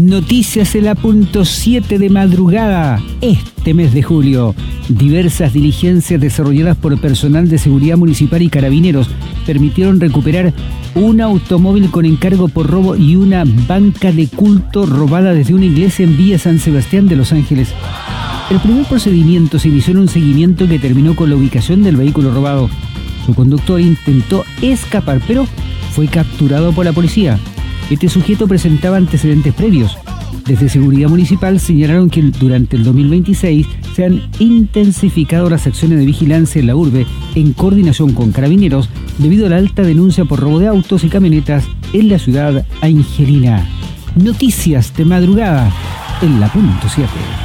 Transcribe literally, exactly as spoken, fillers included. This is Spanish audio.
Noticias en la punto siete de madrugada. Este mes de julio, diversas diligencias desarrolladas por personal de seguridad municipal y carabineros permitieron recuperar un automóvil con encargo por robo y una banca de culto robada desde una iglesia en Villa San Sebastián de Los Ángeles. El primer procedimiento se inició en un seguimiento que terminó con la ubicación del vehículo robado. Su conductor intentó escapar, pero fue capturado por la policía. Este sujeto presentaba antecedentes previos. Desde Seguridad Municipal señalaron que durante el dos mil veintiséis se han intensificado las acciones de vigilancia en la urbe en coordinación con carabineros debido a la alta denuncia por robo de autos y camionetas en la ciudad angelina. Noticias de madrugada en la punto siete.